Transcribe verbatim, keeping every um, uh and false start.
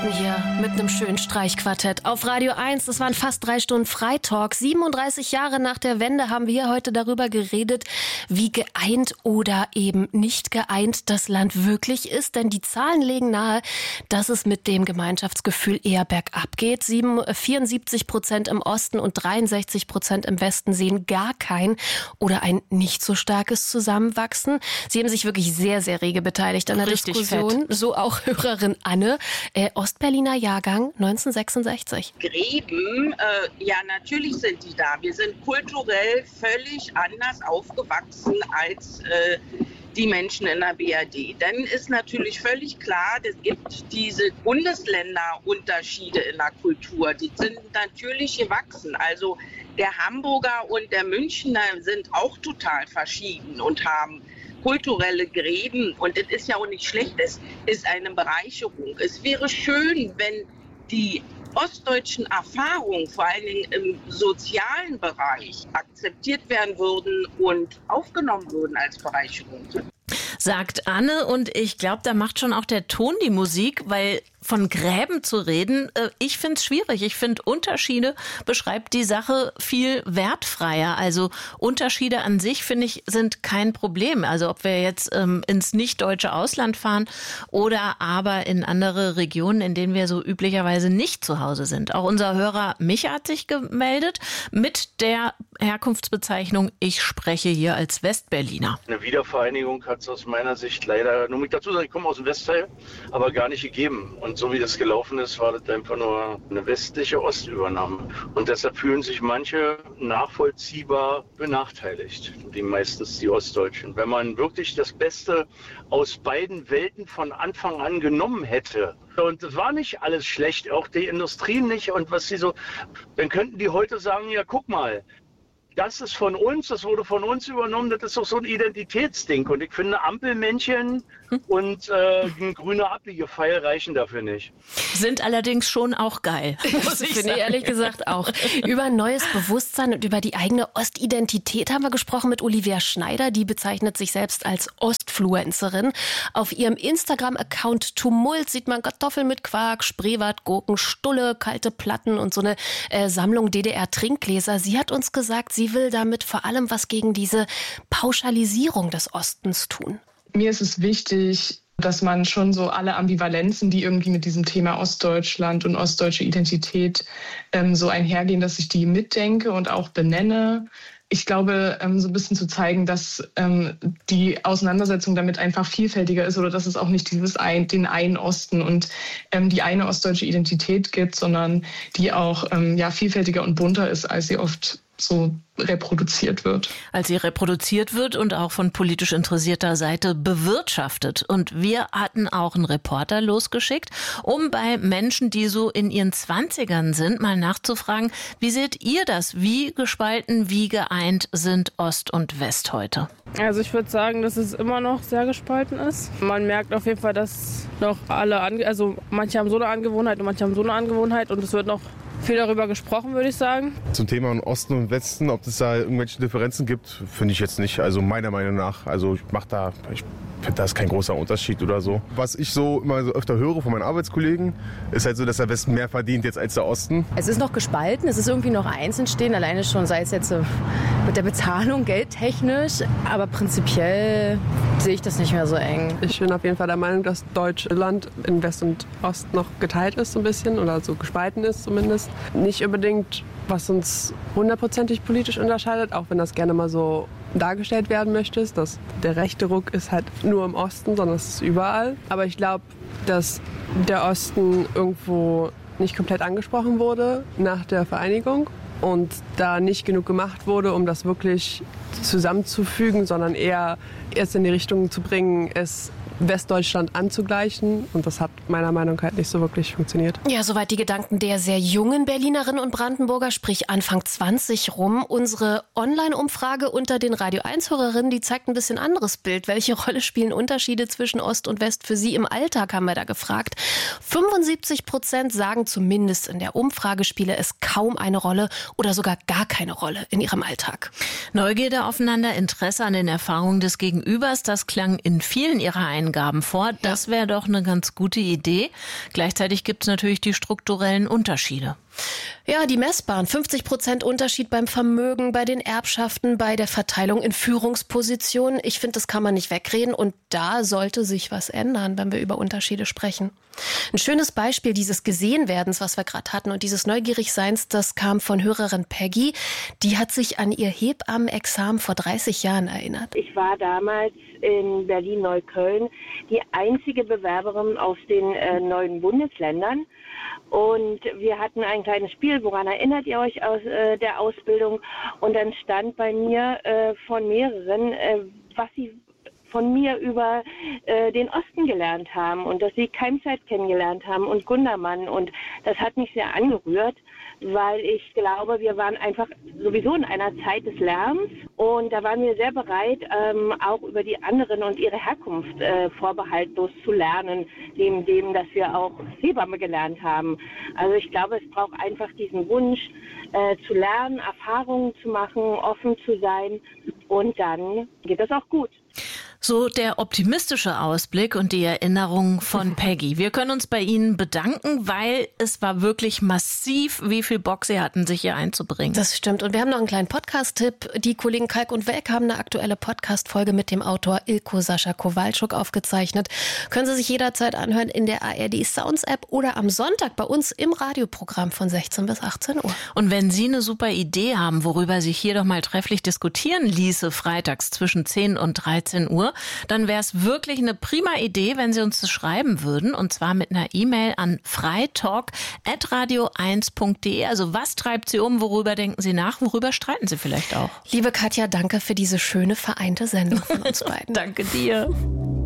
Hier mit einem schönen Streichquartett auf Radio eins. Das waren fast drei Stunden Freitalk. siebenunddreißig Jahre nach der Wende haben wir heute darüber geredet, wie geeint oder eben nicht geeint das Land wirklich ist. Denn die Zahlen legen nahe, dass es mit dem Gemeinschaftsgefühl eher bergab geht. vierundsiebzig Prozent im Osten und dreiundsechzig Prozent im Westen sehen gar kein oder ein nicht so starkes Zusammenwachsen. Sie haben sich wirklich sehr, sehr rege beteiligt an der Richtig Diskussion. fett. So auch Hörerin Anne. Äh, Ostberliner Jahrgang neunzehnhundertsechsundsechzig. Gräben, äh, ja, natürlich sind die da. Wir sind kulturell völlig anders aufgewachsen als äh, die Menschen in der B R D. Dann ist natürlich völlig klar, es gibt diese Bundesländerunterschiede in der Kultur. Die sind natürlich gewachsen. Also der Hamburger und der Münchner sind auch total verschieden und haben kulturelle Gräben, und das ist ja auch nicht schlecht, es ist eine Bereicherung. Es wäre schön, wenn die ostdeutschen Erfahrungen, vor allen Dingen im sozialen Bereich, akzeptiert werden würden und aufgenommen würden als Bereicherung. Sagt Anne, und ich glaube, da macht schon auch der Ton die Musik, weil von Gräben zu reden, äh, ich finde es schwierig. Ich finde, Unterschiede beschreibt die Sache viel wertfreier. Also Unterschiede an sich, finde ich, sind kein Problem. Also ob wir jetzt ähm, ins nicht-deutsche Ausland fahren oder aber in andere Regionen, in denen wir so üblicherweise nicht zu Hause sind. Auch unser Hörer Micha hat sich gemeldet mit der Herkunftsbezeichnung, ich spreche hier als Westberliner. Eine Wiedervereinigung hat es aus meiner Sicht leider, nur mit dazu sagen, ich komme aus dem Westteil, aber gar nicht gegeben. Und so wie das gelaufen ist, war das einfach nur eine westliche Ostübernahme. Und deshalb fühlen sich manche nachvollziehbar benachteiligt, die meistens die Ostdeutschen. Wenn man wirklich das Beste aus beiden Welten von Anfang an genommen hätte, und das war nicht alles schlecht, auch die Industrie nicht, und was sie so, dann könnten die heute sagen, ja guck mal, das ist von uns, das wurde von uns übernommen, das ist doch so ein Identitätsding. Und ich finde, Ampelmännchen und äh, ein grüner Abbiegepfeil reichen dafür nicht. Sind allerdings schon auch geil, muss Das ich finde ich sagen. ehrlich gesagt auch. Über neues Bewusstsein und über die eigene Ostidentität haben wir gesprochen mit Olivia Schneider. Die bezeichnet sich selbst als Ostfluencerin. Auf ihrem Instagram-Account Tumult sieht man Kartoffeln mit Quark, Spreewald, Gurken, Stulle, kalte Platten und so eine äh, Sammlung D D R-Trinkgläser. Sie hat uns gesagt, sie will damit vor allem was gegen diese Pauschalisierung des Ostens tun. Mir ist es wichtig, dass man schon so alle Ambivalenzen, die irgendwie mit diesem Thema Ostdeutschland und ostdeutsche Identität ähm, so einhergehen, dass ich die mitdenke und auch benenne. Ich glaube, ähm, so ein bisschen zu zeigen, dass ähm, die Auseinandersetzung damit einfach vielfältiger ist oder dass es auch nicht dieses ein, den einen Osten und ähm, die eine ostdeutsche Identität gibt, sondern die auch ähm, ja, vielfältiger und bunter ist, als sie oft so reproduziert wird. Als sie reproduziert wird und auch von politisch interessierter Seite bewirtschaftet. Und wir hatten auch einen Reporter losgeschickt, um bei Menschen, die so in ihren Zwanzigern sind, mal nachzufragen, wie seht ihr das? Wie gespalten, wie geeint sind Ost und West heute? Also ich würde sagen, dass es immer noch sehr gespalten ist. Man merkt auf jeden Fall, dass noch alle, ange- also manche haben so eine Angewohnheit und manche haben so eine Angewohnheit, und es wird noch viel darüber gesprochen, würde ich sagen. Zum Thema Osten und Westen, ob es da irgendwelche Differenzen gibt, finde ich jetzt nicht. Also meiner Meinung nach. Also ich mache da, ich finde, da ist kein großer Unterschied oder so. Was ich so immer so öfter höre von meinen Arbeitskollegen, ist halt so, dass der Westen mehr verdient jetzt als der Osten. Es ist noch gespalten, es ist irgendwie noch einzeln stehen, alleine schon, sei es jetzt mit der Bezahlung, geldtechnisch. Aber prinzipiell sehe ich das nicht mehr so eng. Ich bin auf jeden Fall der Meinung, dass Deutschland in West und Ost noch geteilt ist so ein bisschen oder so gespalten ist zumindest. Nicht unbedingt, was uns hundertprozentig politisch unterscheidet, auch wenn das gerne mal so dargestellt werden möchte, dass der rechte Ruck ist halt nur im Osten, sondern es ist überall. Aber ich glaube, dass der Osten irgendwo nicht komplett angesprochen wurde nach der Vereinigung und da nicht genug gemacht wurde, um das wirklich zusammenzufügen, sondern eher erst in die Richtung zu bringen, es Westdeutschland anzugleichen. Und das hat meiner Meinung nach nicht so wirklich funktioniert. Ja, soweit die Gedanken der sehr jungen Berlinerinnen und Brandenburger, sprich Anfang zwanzig rum. Unsere Online-Umfrage unter den Radio eins Hörerinnen, die zeigt ein bisschen anderes Bild. Welche Rolle spielen Unterschiede zwischen Ost und West für Sie im Alltag, haben wir da gefragt. fünfundsiebzig Prozent sagen, zumindest in der Umfrage spiele es kaum eine Rolle oder sogar gar keine Rolle in ihrem Alltag. Neugierde aufeinander, Interesse an den Erfahrungen des Gegenübers, das klang in vielen ihrer Eingaben Angaben vor. Das wäre doch eine ganz gute Idee. Gleichzeitig gibt es natürlich die strukturellen Unterschiede. Ja, die messbaren. fünfzig Prozent Unterschied beim Vermögen, bei den Erbschaften, bei der Verteilung in Führungspositionen. Ich finde, das kann man nicht wegreden. Und da sollte sich was ändern, wenn wir über Unterschiede sprechen. Ein schönes Beispiel dieses Gesehenwerdens, was wir gerade hatten, und dieses Neugierigseins, das kam von Hörerin Peggy. Die hat sich an ihr Hebammenexamen vor dreißig Jahren erinnert. Ich war damals in Berlin-Neukölln die einzige Bewerberin aus den äh, neuen Bundesländern. Und wir hatten ein kleines Spiel, woran erinnert ihr euch aus äh, der Ausbildung? Und dann stand bei mir äh, von mehreren, äh, was sie von mir über äh, den Osten gelernt haben und dass sie Keimzeit kennengelernt haben und Gundermann. Und das hat mich sehr angerührt, weil ich glaube, wir waren einfach sowieso in einer Zeit des Lernens und da waren wir sehr bereit, ähm, auch über die anderen und ihre Herkunft äh, vorbehaltlos zu lernen, neben dem, dass wir auch Hebamme gelernt haben. Also ich glaube, es braucht einfach diesen Wunsch äh, zu lernen, Erfahrungen zu machen, offen zu sein und dann geht das auch gut. So der optimistische Ausblick und die Erinnerung von Peggy. Wir können uns bei Ihnen bedanken, weil es war wirklich massiv, wie viel Bock Sie hatten, sich hier einzubringen. Das stimmt. Und wir haben noch einen kleinen Podcast-Tipp. Die Kollegen Kalk und Welk haben eine aktuelle Podcast-Folge mit dem Autor Ilko Sascha Kowalczuk aufgezeichnet. Können Sie sich jederzeit anhören in der A R D Sounds-App oder am Sonntag bei uns im Radioprogramm von sechzehn bis achtzehn Uhr. Und wenn Sie eine super Idee haben, worüber sich hier doch mal trefflich diskutieren ließe, freitags zwischen zehn und dreizehn Uhr, dann wäre es wirklich eine prima Idee, wenn Sie uns das schreiben würden. Und zwar mit einer E-Mail an freitalk at radio eins punkt de. Also was treibt Sie um? Worüber denken Sie nach? Worüber streiten Sie vielleicht auch? Liebe Katja, danke für diese schöne vereinte Sendung von uns beiden. Danke dir.